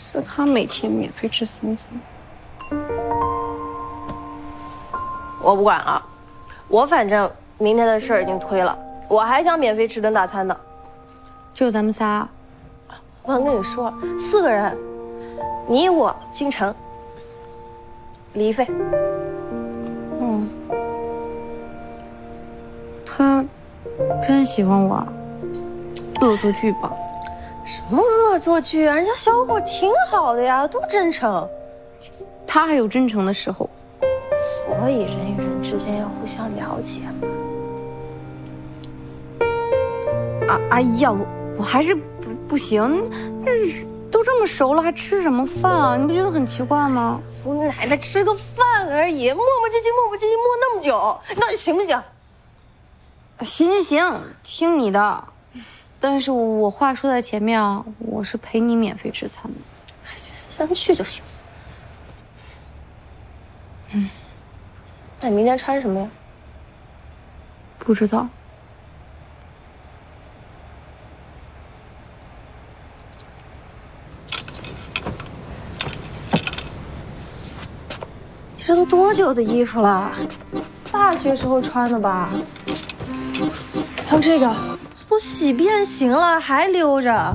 是他每天免费吃3餐。 我不管了，我反正明天的事儿已经推了，我还想免费吃顿大餐呢。 就咱们仨。 我刚跟你说了，4个人，你我君成，礼仪费。 嗯，他真喜欢我，恶作剧吧？ 什么恶作剧啊？人家小伙挺好的呀，多真诚。 他还有真诚的时候。 所以人与人之间要互相了解嘛。 哎呀，我还是不行，都这么熟了，还吃什么饭啊？你不觉得很奇怪吗？ 我奶奶吃个饭而已，磨磨唧唧磨那么久，那行不行？ 行，听你的。但是我话说在前面啊，我是陪你免费吃餐的。 咱们去就行。那你明天穿什么呀？ 不知道。 这都多久的衣服了？大学时候穿的吧？还有这个，都洗变形了还留着。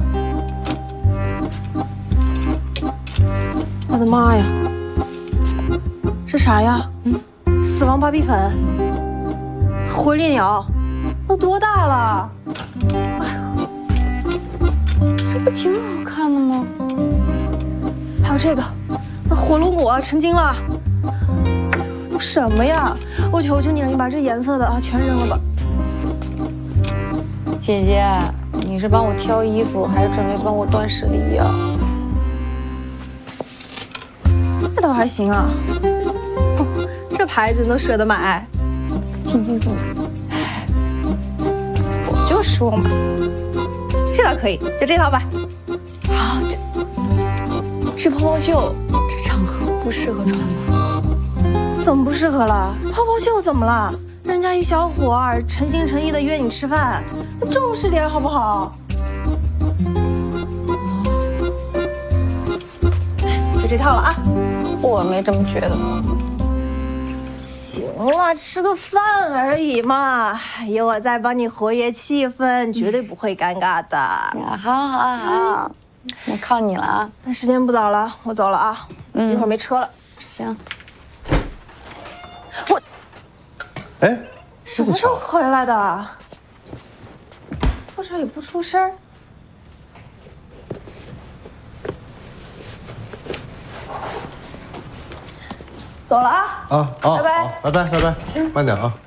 我的妈呀！这啥呀？死亡芭比粉，灰猎鸟，都多大了？哎呦， 这不挺好看的吗？ 还有这个，那火龙果成精了。都什么呀？我求求你了，你把这颜色的全扔了吧。 姐姐，你是帮我挑衣服，还是准备帮我断舍离呀？ 这倒还行啊。这牌子都舍得买， 挺意思。 我就说嘛，这倒可以，就这套吧。 啊，这泡泡袖，这场合不适合穿吧？ 怎么不适合了？泡泡袖怎么了？人家一小伙儿诚心诚意的约你吃饭，重视点好不好？就这套了啊。 我没这么觉得。 行了，吃个饭而已嘛，有我在帮你活跃气氛，绝对不会尴尬的。 好，我靠你了啊！ 那时间不早了，我走了啊，一会儿没车了。 行。 我， 哎， 什么时候回来的？坐这儿也不出声儿。走了啊！拜拜， 拜拜，慢点啊。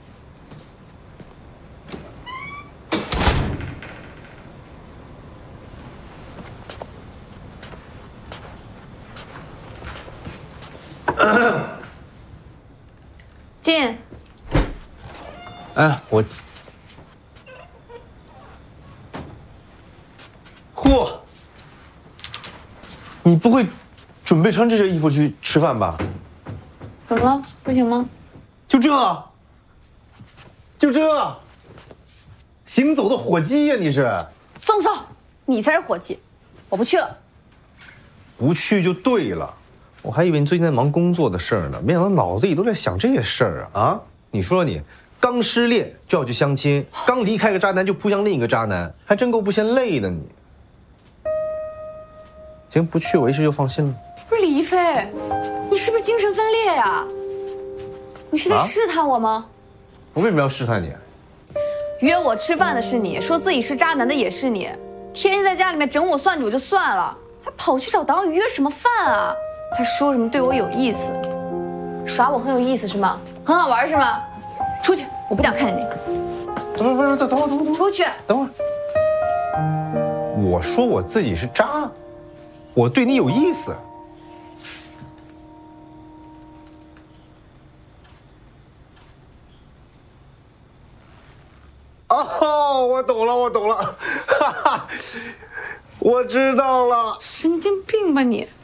进。 哎，嚯！你不会准备穿这件衣服去吃饭吧？ 怎么了？不行吗？ 就这，行走的火鸡呀！你是？ 松手！你才是伙计，我不去了。 不去就对了，我还以为你最近在忙工作的事儿呢，没想到脑子里都在想这些事儿啊！啊，你说你刚失恋就要去相亲，刚离开个渣男就扑向另一个渣男，还真够不嫌累的你。行，不去我一时就放心了。 不是李一飞，你是不是精神分裂呀？你是在试探我吗？ 我为什么要试探你？ 约我吃饭的是你，说自己是渣男的也是你，天天在家里面整我算计我就算了，还跑去找党羽约什么饭啊？还说什么对我有意思，耍我很有意思是吗？很好玩是吗？出去，我不想看见你。 不是，等会儿， 出去。 等会儿。我说我自己是渣，我对你有意思。哦，我懂了，哈哈，我知道了。 神经病吧你！